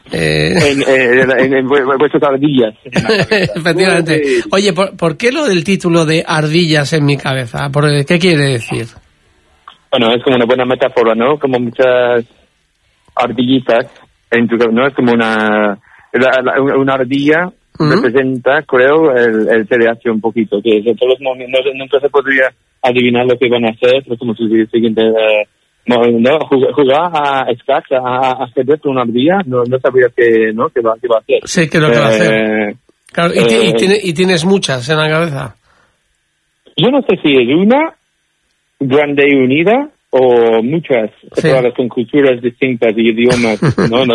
en vuestras ardillas. Efectivamente. Oye, ¿por qué lo del título de ardillas en mi cabeza? ¿Qué quiere decir? Bueno, es como una buena metáfora, ¿no? Como muchas ardillitas en tu cabeza, ¿no? Es como una ardilla representa, creo, el TDAH un poquito, que en todos los momentos nunca se podría adivinar lo que van a hacer, pero como su siguiente... jugar a Scratch, a ajedrez con una ardilla, no sabía qué va a hacer. Sí, que lo que va a hacer. Claro, y tienes muchas en la cabeza. Yo no sé si es una grande y unida o muchas separadas con culturas distintas y idiomas. No.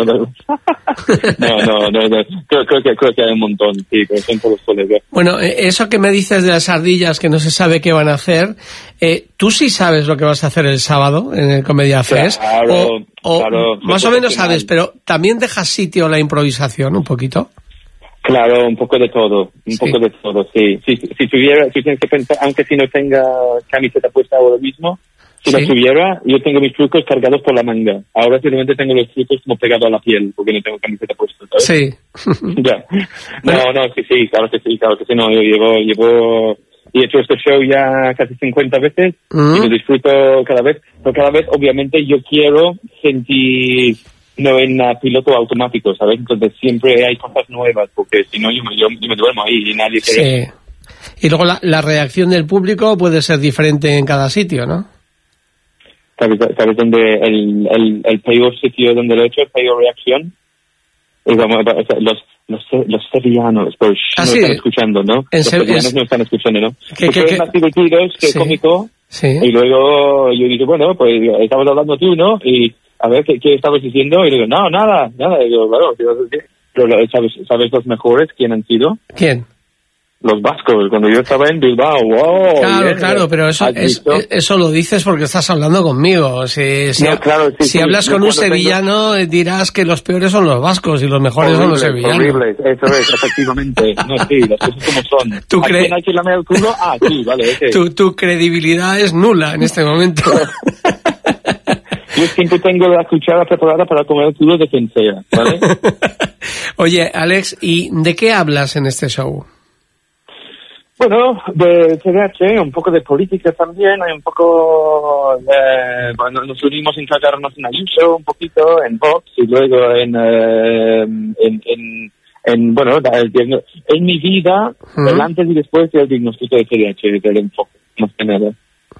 Creo que hay un montón, sí, pero son todos colegas. Bueno, eso que me dices de las ardillas que no se sabe qué van a hacer, ¿tú sí sabes lo que vas a hacer el sábado en el Comedia Fest? Claro. Más o menos sabes, pero también dejas sitio a la improvisación un poquito. Claro, un poco de todo, poco de todo, sí. Si tienes que pensar, aunque si no tenga camiseta puesta ahora mismo, si la tuviera, yo tengo mis trucos cargados por la manga. Ahora simplemente tengo los trucos como pegados a la piel, porque no tengo camiseta puesta, ¿sabes? Sí. Ya. Sí, claro que sí, no, yo llevo y he hecho este show ya casi 50 veces, y lo disfruto cada vez, pero cada vez, obviamente, yo quiero sentir, no en piloto automático, ¿sabes? Entonces siempre hay cosas nuevas, porque si no, yo me duermo ahí y nadie quiere. Sí. Y luego la reacción del público puede ser diferente en cada sitio, ¿no? ¿Sabes dónde el peor sitio donde lo he hecho, peor reacción? Los sevillanos, pues no están escuchando, ¿no? Los sevillanos no están escuchando, ¿no? Porque son más divertidos que cómico. Sí. Y luego yo digo, bueno, pues estabas hablando tú, ¿no? Y a ver, ¿qué estabas diciendo? Y digo, no, nada. Y digo, claro, pero ¿sabes los mejores quién han sido? ¿Quién? Los vascos, cuando yo estaba en Bilbao, wow. Claro, pero eso lo dices porque estás hablando conmigo. Si hablas con un sevillano, dirás que los peores son los vascos y los mejores son los sevillanos. Horribles, eso es, efectivamente. No, sí, las cosas como son. ¿A quién hay que lamer el culo? Ah, sí, vale, okay. Tu credibilidad es nula en este momento. Yo siempre tengo la cuchara preparada para comer el culo de quien sea, ¿vale? Oye, Alex, ¿y de qué hablas en este show? Bueno, de TDAH, un poco de política también, hay un poco bueno, nos unimos en cagarnos en Ayuso un poquito, en Vox, y luego en mi vida, el antes y después del diagnóstico de TDAH, del enfoque, más que nada.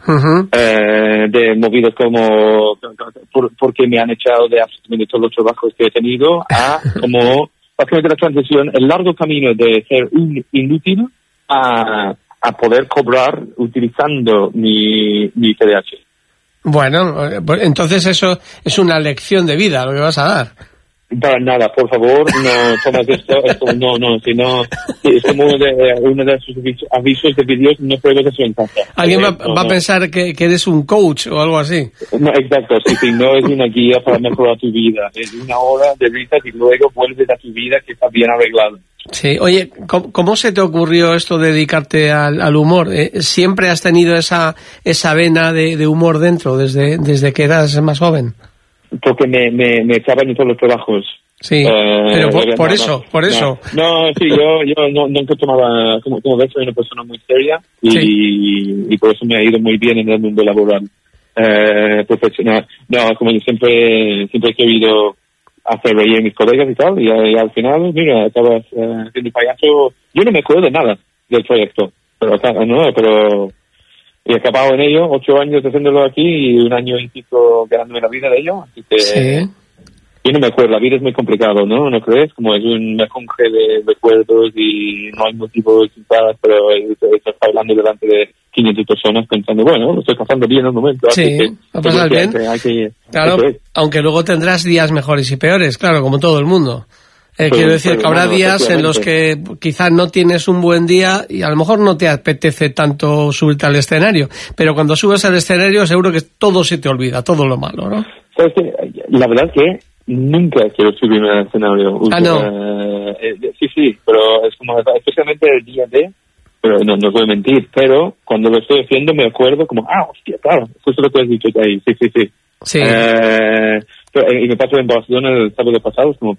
De movidos como porque me han echado de absolutamente todos los trabajos que he tenido a como básicamente la transición, el largo camino de ser un inútil a poder cobrar utilizando mi TDAH. Bueno, entonces eso es una lección de vida lo que vas a dar. Para nada, por favor, no tomas esto si no, es como uno de sus avisos de vídeos, no pruebes eso en casa. Alguien va a pensar que eres un coach o algo así. No, exacto, sí, no es una guía para mejorar tu vida, es una hora de risas y luego vuelves a tu vida que está bien arreglada. Sí, oye, ¿cómo se te ocurrió esto de dedicarte al humor? ¿Siempre has tenido esa vena de humor dentro desde que eras más joven? Porque me echaban en todos los trabajos. Sí, pero por eso. No, sí, yo nunca tomaba, como ves, soy una persona muy seria y por eso me ha ido muy bien en el mundo laboral. Profesional. No, como yo siempre he querido hacer reír a mis colegas y tal, y al final, mira, acabas siendo payaso. Yo no me acuerdo de nada del proyecto, pero he acabado en ello, 8 años haciéndolo aquí y 1 año y pico ganándome la vida de ello, así que yo no me acuerdo, la vida es muy complicado, ¿no? ¿No crees? Como es un mejunje de recuerdos y no hay motivos pero estás hablando delante de 500 personas pensando, bueno, lo estoy pasando bien en el momento. Sí, lo pasas bien. Claro, aunque luego tendrás días mejores y peores, claro, como todo el mundo. Quiero decir que habrá días en los que quizás no tienes un buen día y a lo mejor no te apetece tanto subirte al escenario, pero cuando subes al escenario seguro que todo se te olvida, todo lo malo, ¿no? ¿Sabes qué? La verdad que nunca quiero subirme al escenario. ¿No? Sí, pero es como, especialmente el día de, pero no voy a mentir, pero cuando lo estoy haciendo me acuerdo como, hostia, claro, justo lo que has dicho ahí, sí. Sí. Sí. Y me pasó en Barcelona el sábado pasado, como,